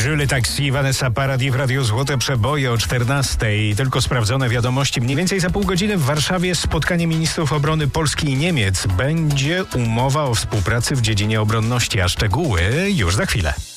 Jules Taxi, Vanessa Paradis w Radiu Złote Przeboje o 14:00. Tylko sprawdzone wiadomości. Mniej więcej za pół godziny w Warszawie spotkanie ministrów obrony Polski i Niemiec. Będzie umowa o współpracy w dziedzinie obronności, a szczegóły już za chwilę.